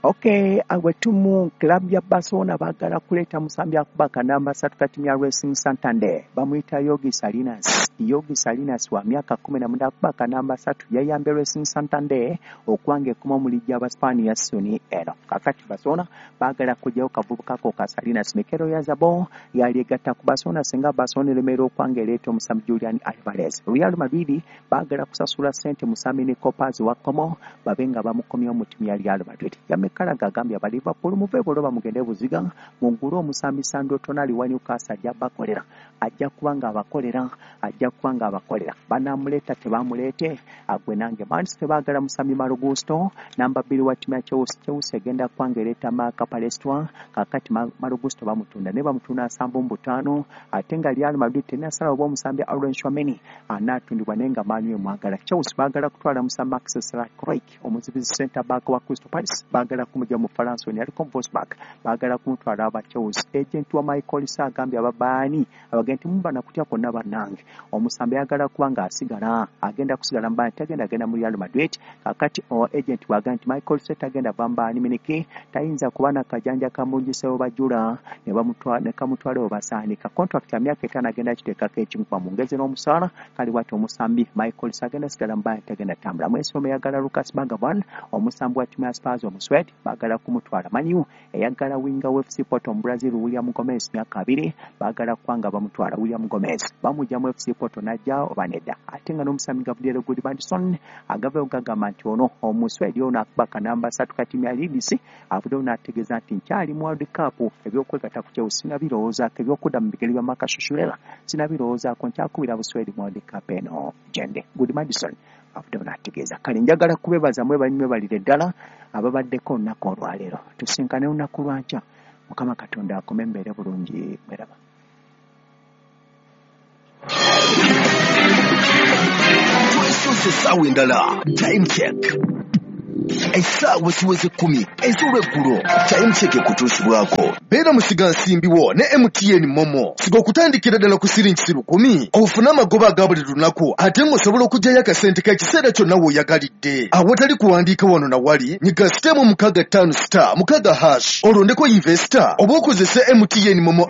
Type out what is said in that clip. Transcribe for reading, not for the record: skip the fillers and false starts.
Okay, agwetumu club ya Barcelona bagala kuleta musambi akubaka namba 3 kati ya Racing Santander. Bamuyita Yogi Salinas. Yogi Salinas wa miaka 10 akubaka namba 3 yayambe Racing Santander okwange kuma mulija abaspaani ya Sony eno. Kakati Barcelona bagala kujjayo kavubuka ko ka Salinas Mikel Oyarzabal yali gatta ku Barcelona senga Barcelona lemero okwange leto musambi Julian Alvarez. Real Madrid bagala kusasula sente musambi ne Copas wa Como babenga bamukomya mu timu ya Real Madrid. Kalaga gambia ba Liverpool muve boloba mugende buziga mungulu omusambi Sandro Tonali wa Newcastle ajja bakolera ajja kubanga abakolera banamuleta tebamulete agwe nange Manchester bagala musambi Marogusto namba 2 wa timu ya Chelsea agenda kwangeleta Marca Palestra kakati Marogusto bamutunda ne bamutuna sambo mbutano atenga Real Madrid tenasala obo musambi Aaron Tchouameni anatundibwa nenga Manuel Mwagala Chelsea bagala kutwala musambi Maxence Lacroix omuzibizi center back wa Crystal Palace bagala kumujja mu Faransa ne aliko Wolfsburg bagala kumutwala aba Chelsea agent wa Michael Sagambia babani abagenti mumbana kutya konna banange omusambi yagala kubanga asigala agenda kusigala mbani tagenda mu Real Madrid kakati agent wa agent Michael agenda bambani miniki tayinza kubana kajanja kamujiseo bajula ne bamutwala ne kamutwala obasani ka contract ya myaka 5 agenda kiteka kechimu kwa mungeze n'omusala kali watu omusambi Michael agenda sigala mbani tagenda tambula mwesome yagala Lucas Bagaban omusambi wa timu ya Spurs omuswede bagala kumutwala Manu eyagala winga wa FC Porto mu Brazil William Gomez myaka 2 bagala kwanga bamutwala William Gomez bamujja mu FC Porto najja obaneda atenga n'omusambi Gabriel Goodmanson agave ogagamba nti ono omuswede ono akubaka namba 3 kati ya Leeds avudo nategeza nti nkyali mu World Cup ebyokwegata ku Chelsea nabirowooza ebyokuda mu bigeri bya Makashushulela sinabirowooza ko nkyakubira buswede mu World Cup eno jende Goodmanson avudo nategeza kale njagala kubebaza mwe banywe balire ddala ababaddeko olunaku olwaleero tusinkane olunaku lwankya Mukama Katonda akomembere bulungi mweraba Sawa endala time check esaawa ziweze 10 ez'olweggulo time check kutuusibwako beera musiga nsimbiwo ne MTN Momo siga okutandikira ddala ku siringi 10 ofuna amagoba aga buli lunaku ate ng'osobola okugyayo akasente k'ekiseera kyonna w'oyagalidde awatali kuwandiika wano na wali nyiga sitemu 65 star 6 hash olondeko investor oba okozese MTN Momo